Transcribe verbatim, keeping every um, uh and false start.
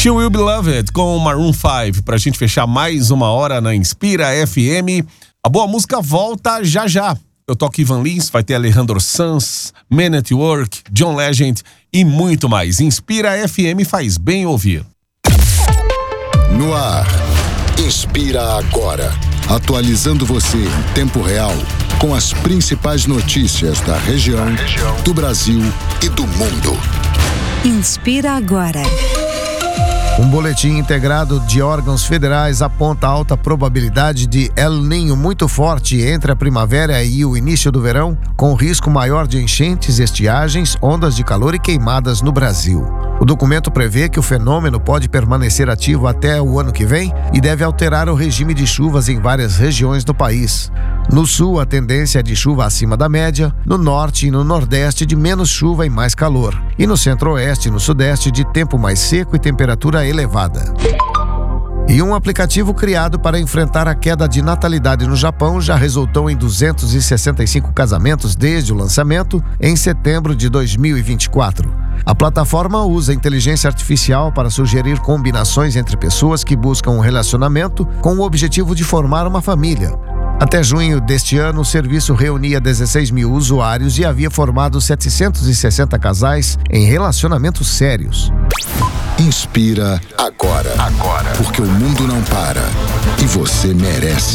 She Will Be Loved com Maroon five, pra gente fechar mais uma hora na Inspira F M. A boa música volta já já. Eu toco Ivan Lins, vai ter Alejandro Sanz, Man at Work, John Legend e muito mais. Inspira F M faz bem ouvir. No ar, Inspira Agora. Atualizando você em tempo real com as principais notícias da região, do Brasil e do mundo. Inspira Agora. Um boletim integrado de órgãos federais aponta alta probabilidade de El Niño muito forte entre a primavera e o início do verão, com risco maior de enchentes, estiagens, ondas de calor e queimadas no Brasil. O documento prevê que o fenômeno pode permanecer ativo até o ano que vem e deve alterar o regime de chuvas em várias regiões do país. No sul, a tendência é de chuva acima da média, no norte e no nordeste de menos chuva e mais calor, e no centro-oeste e no sudeste de tempo mais seco e temperatura elevada. E um aplicativo criado para enfrentar a queda de natalidade no Japão já resultou em duzentos e sessenta e cinco casamentos desde o lançamento, em setembro de dois mil e vinte e quatro. A plataforma usa inteligência artificial para sugerir combinações entre pessoas que buscam um relacionamento com o objetivo de formar uma família. Até junho deste ano, o serviço reunia dezesseis mil usuários e havia formado setecentos e sessenta casais em relacionamentos sérios. Inspira agora. Agora. Porque o mundo não para e você merece.